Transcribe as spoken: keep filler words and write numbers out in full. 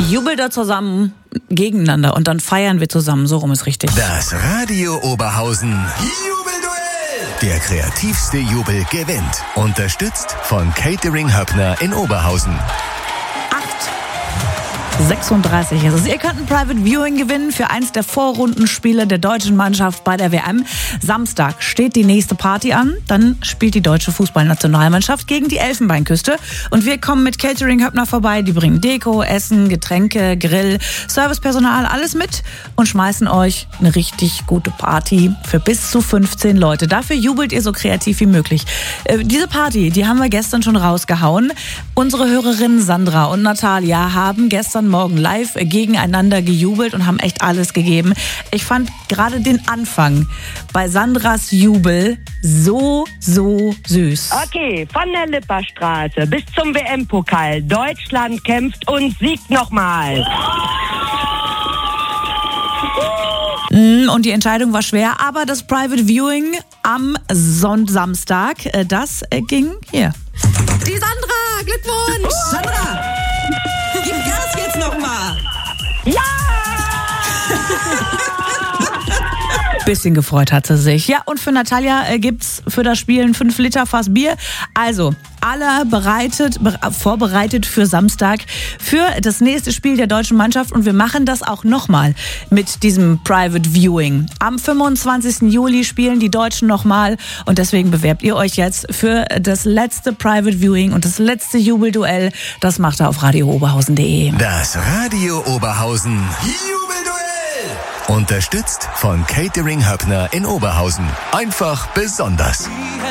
jubelt da zusammen gegeneinander und dann feiern wir zusammen. So rum ist richtig. Das Radio Oberhausen Jubelduell. Der kreativste Jubel gewinnt. Unterstützt von Catering Höppner in Oberhausen. sechsunddreißig ist es. Ihr könnt ein Private Viewing gewinnen für eins der Vorrundenspiele der deutschen Mannschaft bei der W M. Samstag steht die nächste Party an. Dann spielt die deutsche Fußballnationalmannschaft gegen die Elfenbeinküste. Und wir kommen mit Catering Höppner vorbei. Die bringen Deko, Essen, Getränke, Grill, Servicepersonal, alles mit und schmeißen euch eine richtig gute Party für bis zu fünfzehn Leute. Dafür jubelt ihr so kreativ wie möglich. Äh, diese Party, die haben wir gestern schon rausgehauen. Unsere Hörerinnen Sandra und Natalia haben gestern Morgen live gegeneinander gejubelt und haben echt alles gegeben. Ich fand gerade den Anfang bei Sandras Jubel so, so süß. Okay, von der Lipperstraße bis zum W M-Pokal. Deutschland kämpft und siegt nochmal. Und die Entscheidung war schwer, aber das Private Viewing am Son- Samstag, das ging hier. Die Sandra, Glückwunsch! Sandra, gib Gas jetzt nochmal! Ja! Bisschen gefreut hat sie sich. Ja, und für Natalia äh, gibt's für das Spiel ein fünf Liter Fass Bier. Also, alle bereitet, be- vorbereitet für Samstag, für das nächste Spiel der deutschen Mannschaft. Und wir machen das auch nochmal mit diesem Private Viewing. Am fünfundzwanzigsten Juli spielen die Deutschen nochmal. Und deswegen bewerbt ihr euch jetzt für das letzte Private Viewing und das letzte Jubelduell. Das macht ihr auf radio oberhausen punkt de. Das Radio Oberhausen Jubelduell. Unterstützt von Catering Höppner in Oberhausen. Einfach besonders.